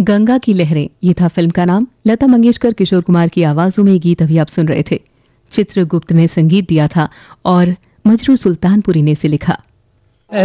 गंगा की लहरें, ये था फिल्म का नाम। लता मंगेशकर, किशोर कुमार की आवाजों में ये गीत अभी आप सुन रहे थे। चित्रगुप्त ने संगीत दिया था और मजरू सुल्तानपुरी ने इसे लिखा।